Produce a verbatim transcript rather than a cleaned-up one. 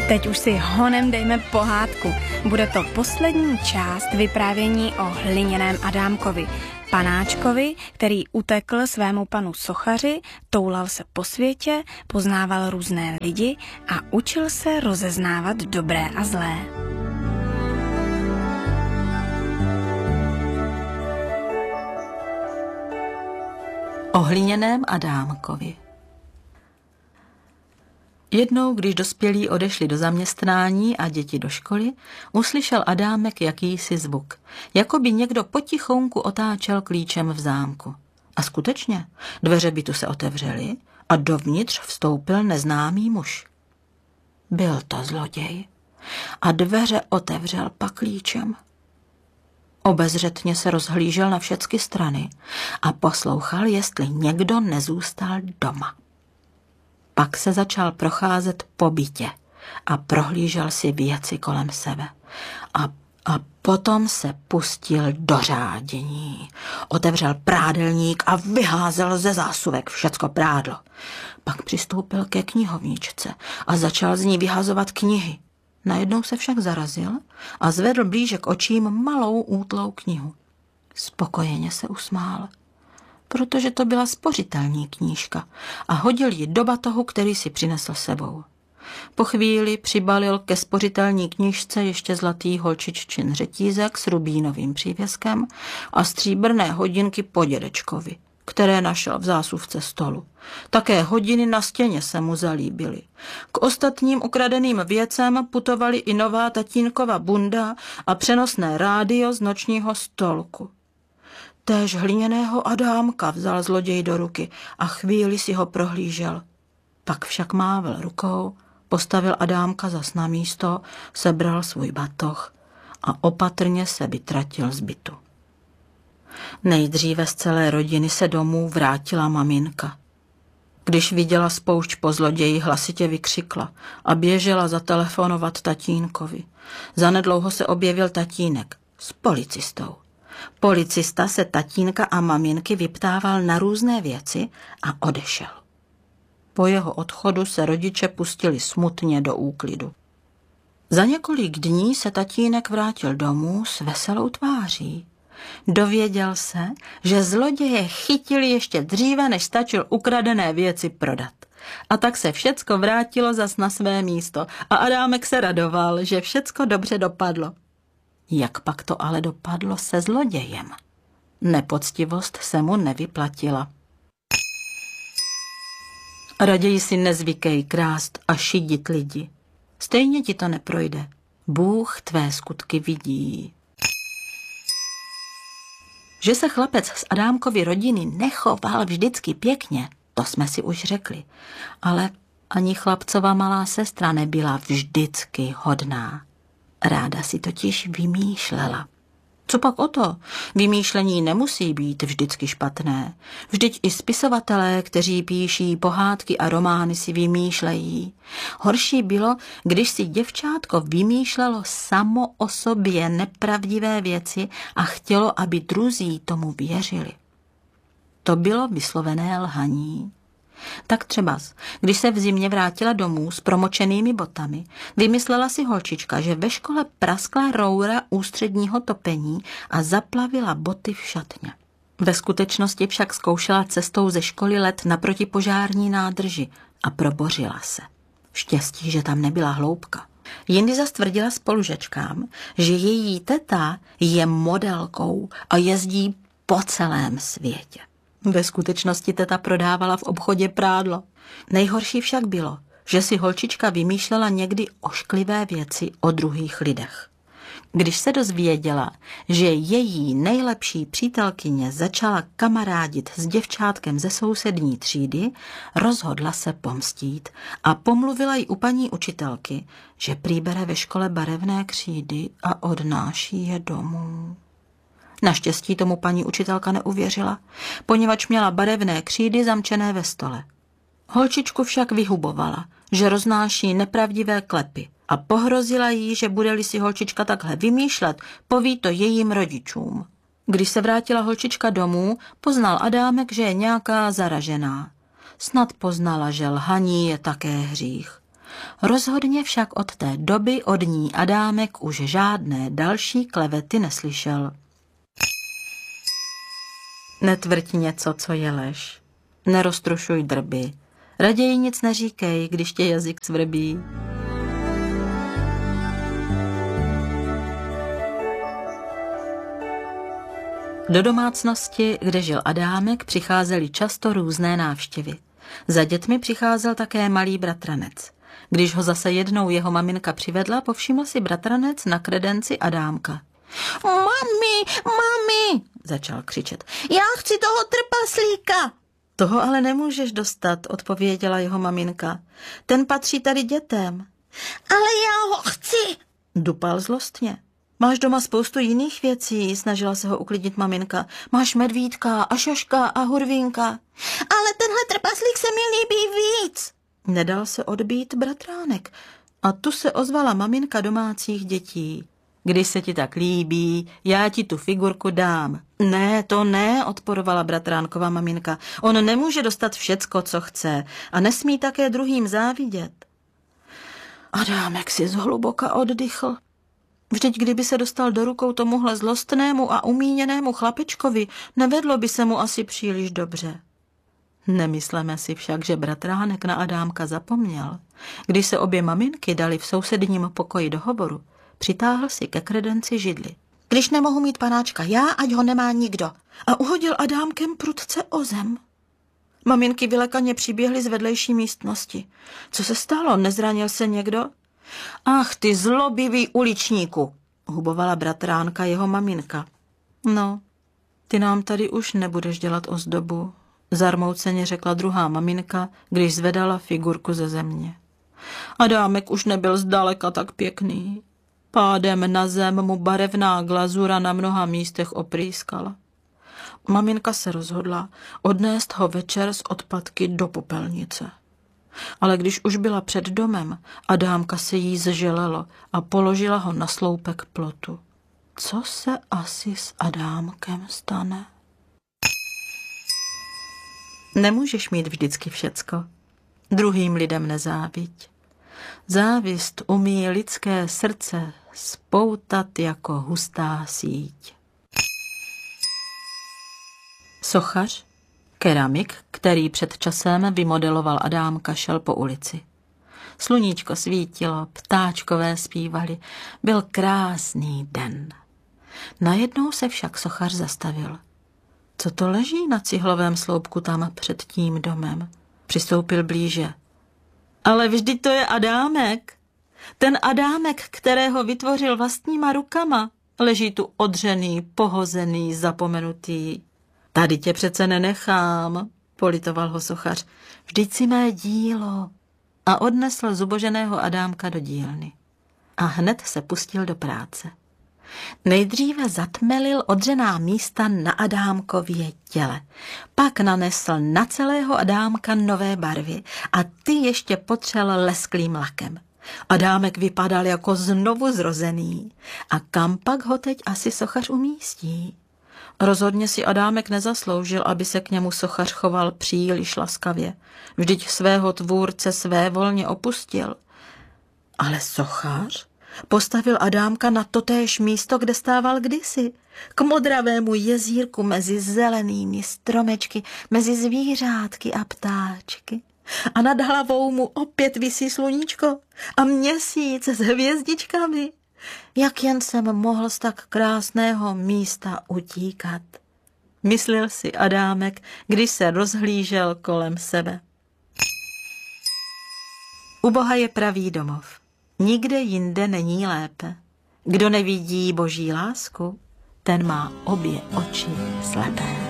Teď už si honem dejme pohádku. Bude to poslední část vyprávění o hliněném Adámkovi, panáčkovi, který utekl svému panu sochaři, toulal se po světě, poznával různé lidi a učil se rozeznávat dobré a zlé. O hliněném Adámkovi. Jednou, když dospělí odešli do zaměstnání a děti do školy, uslyšel Adámek jakýsi zvuk, jako by někdo potichonku otáčel klíčem v zámku. A skutečně, dveře bytu se otevřely a dovnitř vstoupil neznámý muž. Byl to zloděj a dveře otevřel pak klíčem. Obezřetně se rozhlížel na všechny strany a poslouchal, jestli někdo nezůstal doma. Pak se začal procházet po bytě a prohlížel si věci kolem sebe. A, a potom se pustil do řádění. Otevřel prádelník a vyházel ze zásuvek všecko prádlo. Pak přistoupil ke knihovničce a začal z ní vyhazovat knihy. Najednou se však zarazil a zvedl blíže k očím malou útlou knihu. Spokojeně se usmál, protože to byla spořitelní knížka a hodil ji do batohu, který si přinesl sebou. Po chvíli přibalil ke spořitelní knížce ještě zlatý holčiččin řetízek s rubínovým přívěskem a stříbrné hodinky po dědečkovi, které našel v zásuvce stolu. Také hodiny na stěně se mu zalíbily. K ostatním ukradeným věcem putovaly i nová tatínkova bunda a přenosné rádio z nočního stolku. Též hliněného Adámka vzal zloděj do ruky a chvíli si ho prohlížel. Pak však mával rukou, postavil Adámka zas na místo, sebral svůj batoh a opatrně se vytratil z bytu. Nejdříve z celé rodiny se domů vrátila maminka. Když viděla spoušť po zloději, hlasitě vykřikla a běžela zatelefonovat tatínkovi. Zanedlouho se objevil tatínek s policistou. Policista se tatínka a maminky vyptával na různé věci a odešel. Po jeho odchodu se rodiče pustili smutně do úklidu. Za několik dní se tatínek vrátil domů s veselou tváří. Dověděl se, že zloděje chytili ještě dříve, než stačil ukradené věci prodat. A tak se všecko vrátilo zas na své místo a Adámek se radoval, že všecko dobře dopadlo. Jak pak to ale dopadlo se zlodějem? Nepoctivost se mu nevyplatila. Raději si nezvykej krást a šidit lidi. Stejně ti to neprojde. Bůh tvé skutky vidí. Že se chlapec z Adámkovy rodiny nechoval vždycky pěkně, to jsme si už řekli. Ale ani chlapcova malá sestra nebyla vždycky hodná. Ráda si totiž vymýšlela. Co pak o to? Vymýšlení nemusí být vždycky špatné. Vždyť i spisovatelé, kteří píší pohádky a romány, si vymýšlejí. Horší bylo, když si děvčátko vymýšlelo samo o sobě nepravdivé věci a chtělo, aby druzí tomu věřili. To bylo vyslovené lhaní. Tak třeba, když se v zimě vrátila domů s promočenými botami, vymyslela si holčička, že ve škole praskla roura ústředního topení a zaplavila boty v šatně. Ve skutečnosti však zkoušela cestou ze školy let na protipožární nádrži a probořila se. Štěstí, že tam nebyla hloubka. Jindy zas tvrdila spolužačkám, že její teta je modelkou a jezdí po celém světě. Ve skutečnosti teta prodávala v obchodě prádlo. Nejhorší však bylo, že si holčička vymýšlela někdy ošklivé věci o druhých lidech. Když se dozvěděla, že její nejlepší přítelkyně začala kamarádit s děvčátkem ze sousední třídy, rozhodla se pomstít a pomluvila ji u paní učitelky, že prý bere ve škole barevné křídy a odnáší je domů. Naštěstí tomu paní učitelka neuvěřila, poněvadž měla barevné křídy zamčené ve stole. Holčičku však vyhubovala, že roznáší nepravdivé klepy a pohrozila jí, že bude-li si holčička takhle vymýšlet, poví to jejím rodičům. Když se vrátila holčička domů, poznal Adámek, že je nějaká zaražená. Snad poznala, že lhaní je také hřích. Rozhodně však od té doby od ní Adámek už žádné další klevety neslyšel. Netvrď něco, co je lež. Neroztrušuj drby. Raději nic neříkej, když tě jazyk svrbí. Do domácnosti, kde žil Adámek, přicházely často různé návštěvy. Za dětmi přicházel také malý bratranec. Když ho zase jednou jeho maminka přivedla, povšiml si bratranec na kredenci Adámka. Mami, mami, začal křičet, já chci toho trpaslíka. Toho ale nemůžeš dostat, odpověděla jeho maminka. Ten patří tady dětem. Ale já ho chci, dupal zlostně. Máš doma spoustu jiných věcí, snažila se ho uklidnit maminka. Máš medvídka a šoška a hurvínka. Ale tenhle trpaslík se mi líbí víc. Nedal se odbít bratránek. A tu se ozvala maminka domácích dětí. Když se ti tak líbí, já ti tu figurku dám. Ne, to ne, odporovala bratránková maminka. On nemůže dostat všecko, co chce a nesmí také druhým závidět. Adámek si zhluboka oddychl. Vždyť kdyby se dostal do rukou tomuhle zlostnému a umíněnému chlapečkovi, nevedlo by se mu asi příliš dobře. Nemysleme si však, že bratránek na Adámka zapomněl. Když se obě maminky dali v sousedním pokoji do hovoru, přitáhl si ke kredenci židli. Když nemohu mít panáčka já, ať ho nemá nikdo. A uhodil Adámkem prudce o zem. Maminky vylekaně přiběhly z vedlejší místnosti. Co se stalo? Nezranil se někdo? Ach, ty zlobivý uličníku, hubovala bratránka jeho maminka. No, ty nám tady už nebudeš dělat ozdobu, zarmouceně řekla druhá maminka, když zvedala figurku ze země. Adámek už nebyl zdaleka tak pěkný. Pádem na zem mu barevná glazura na mnoha místech oprýskala. Maminka se rozhodla odnést ho večer z odpadky do popelnice. Ale když už byla před domem, Adámka se jí zželelo a položila ho na sloupek plotu. Co se asi s Adámkem stane? Nemůžeš mít vždycky všecko. Druhým lidem nezáviď. Závist umí lidské srdce spoutat jako hustá síť. Sochař, keramik, který před časem vymodeloval Adámka, šel po ulici. Sluníčko svítilo, ptáčkové zpívali, byl krásný den. Najednou se však sochař zastavil. Co to leží na cihlovém sloupku tam před tím domem? Přistoupil blíže. Ale vždyť to je Adámek. Ten Adámek, kterého vytvořil vlastníma rukama, leží tu odřený, pohozený, zapomenutý. Tady tě přece nenechám, politoval ho sochař. Vždyť si mé dílo. A odnesl zuboženého Adámka do dílny. A hned se pustil do práce. Nejdříve zatmelil odřená místa na Adámkově těle. Pak nanesl na celého Adámka nové barvy a ty ještě potřel lesklým lakem. Adámek vypadal jako znovu zrozený. A kam pak ho teď asi sochař umístí? Rozhodně si Adámek nezasloužil, aby se k němu sochař choval příliš laskavě. Vždyť svého tvůrce svévolně opustil. Ale sochař postavil Adámka na totéž místo, kde stával kdysi, k modravému jezírku mezi zelenými stromečky, mezi zvířátky a ptáčky. A nad hlavou mu opět visí sluníčko a měsíc s hvězdičkami. Jak jen jsem mohl z tak krásného místa utíkat, myslel si Adámek, když se rozhlížel kolem sebe. U Boha je pravý domov. Nikde jinde není lépe. Kdo nevidí boží lásku, ten má obě oči slepé.